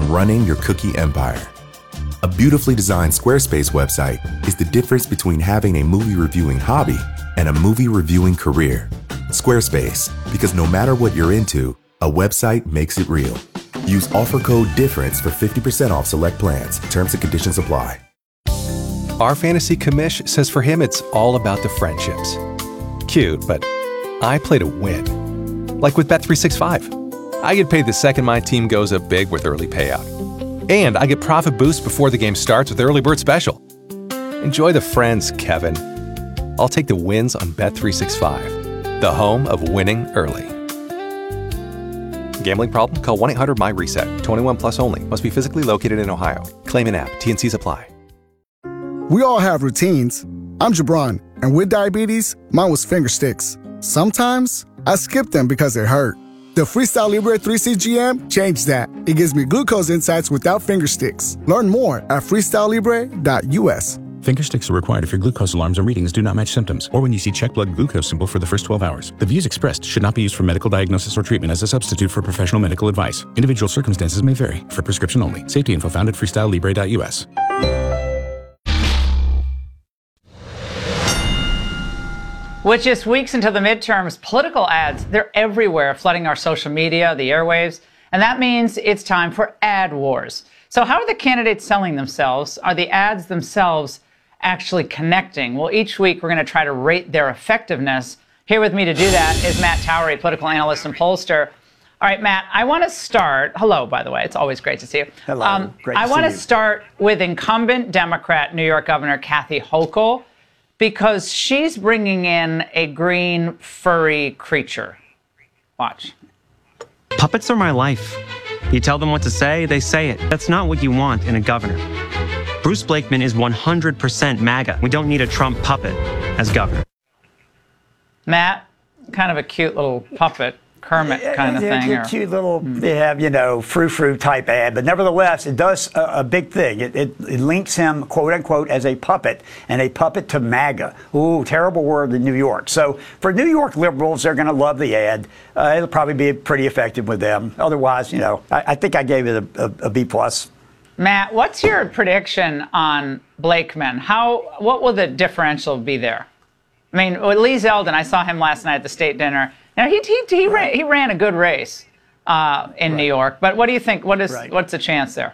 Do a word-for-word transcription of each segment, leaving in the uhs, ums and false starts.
running your cookie empire. A beautifully designed Squarespace website is the difference between having a movie reviewing hobby and a movie reviewing career. Squarespace, because no matter what you're into, a website makes it real. Use offer code DIFFERENCE for fifty percent off select plans. Terms and conditions apply. Our fantasy commish says for him it's all about the friendships. Cute, but I play to win. Like with Bet three sixty-five. I get paid the second my team goes up big with early payout. And I get profit boost before the game starts with Early Bird Special. Enjoy the friends, Kevin. I'll take the wins on Bet three sixty-five, the home of winning early. Gambling problem? Call one eight hundred M Y reset. twenty-one plus only. Must be physically located in Ohio. Claim in app. T N Cs apply. We all have routines. I'm Jabron, and with diabetes, mine was finger sticks. Sometimes I skip them because it hurt. The Freestyle Libre three C G M changed that. It gives me glucose insights without finger sticks. Learn more at freestyle libre dot U S. Finger sticks are required if your glucose alarms or readings do not match symptoms, or when you see check blood glucose symbol for the first twelve hours. The views expressed should not be used for medical diagnosis or treatment as a substitute for professional medical advice. Individual circumstances may vary. For prescription only. Safety info found at freestyle libre dot U S. With just weeks until the midterms, political ads, they're everywhere, flooding our social media, the airwaves, and that means it's time for ad wars. So how are the candidates selling themselves? Are the ads themselves actually connecting? Well, each week we're going to try to rate their effectiveness. Here with me to do that is Matt Towery, political analyst and pollster. All right, Matt, I want to start, hello, by the way, it's always great to see you. Hello, um, great to I want see to you. start with incumbent Democrat New York Governor Kathy Hochul, because she's bringing in a green, furry creature. Watch. Puppets are my life. You tell them what to say, they say it. That's not what you want in a governor. Bruce Blakeman is one hundred percent MAGA. We don't need a Trump puppet as governor. Matt, kind of a cute little puppet, Kermit kind of yeah, thing. yeah, Or, cute little, they have, you know, frou-frou type ad, but nevertheless, it does a, a big thing. It, it, it links him, quote unquote, as a puppet, and a puppet to MAGA. Ooh, terrible word in New York. So for New York liberals, they're going to love the ad. Uh, it'll probably be pretty effective with them. Otherwise, you know, I, I think I gave it a, a, a B plus. Matt, what's your prediction on Blakeman? How, what will the differential be there? I mean, with Lee Zeldin, I saw him last night at the state dinner. Now, he he he, right. ran, he ran a good race uh, in right. New York, but what do you think? What is right. what's the chance there?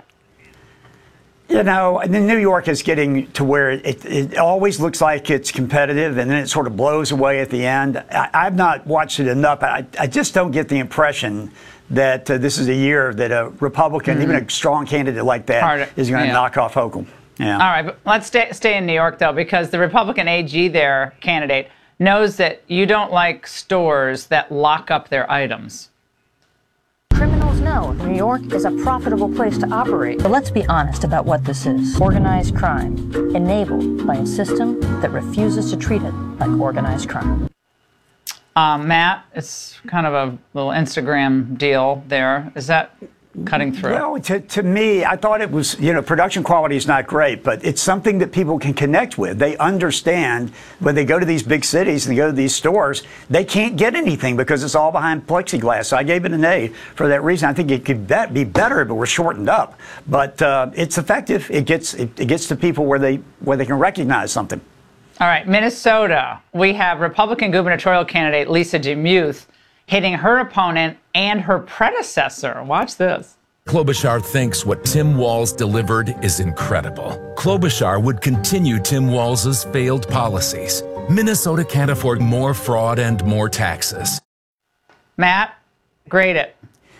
You know, and then New York is getting to where it, it always looks like it's competitive, and then it sort of blows away at the end. I, I've not watched it enough, but I, I just don't get the impression that uh, this is a year that a Republican, mm-hmm. even a strong candidate like that, Harder. is going to yeah. knock off Hochul. Yeah. All right, but let's stay, stay in New York, though, because the Republican A G there, candidate, knows that you don't like stores that lock up their items. Criminals know New York is a profitable place to operate. But let's be honest about what this is. Organized crime, enabled by a system that refuses to treat it like organized crime. Um, Matt, it's kind of a little Instagram deal there. Is that cutting through? Well, to, to me, I thought it was, you know, production quality is not great, but it's something that people can connect with. They understand when they go to these big cities and they go to these stores, they can't get anything because it's all behind plexiglass. So I gave it an A for that reason. I think it could be better if it were shortened up, but uh, it's effective. It gets it, it gets to people where they where they can recognize something. All right, Minnesota, we have Republican gubernatorial candidate Lisa DeMuth hitting her opponent and her predecessor. Watch this. Klobuchar thinks what Tim Walz delivered is incredible. Klobuchar would continue Tim Walz's failed policies. Minnesota can't afford more fraud and more taxes. Matt, grade it.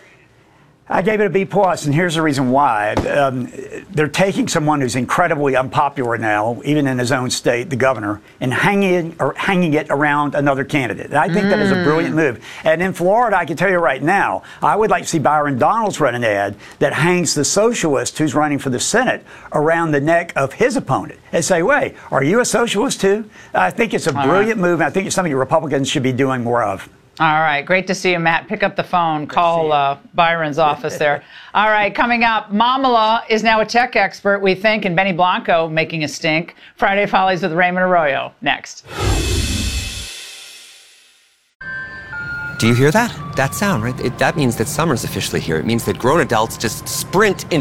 I gave it a B plus, and here's the reason why. Um, they're taking someone who's incredibly unpopular now, even in his own state, the governor, and hanging or hanging it around another candidate. And I think mm. that is a brilliant move. And in Florida, I can tell you right now, I would like to see Byron Donalds run an ad that hangs the socialist who's running for the Senate around the neck of his opponent and say, "Wait, are you a socialist too?" I think it's a All brilliant right. move, and I think it's something Republicans should be doing more of. All right. Great to see you, Matt. Pick up the phone. Call uh, Byron's office there. All right. Coming up, Mamala is now a tech expert, we think, and Benny Blanco making a stink. Friday Follies with Raymond Arroyo. Next. Do you hear that? That sound, right? It, that means that summer's officially here. It means that grown adults just sprint into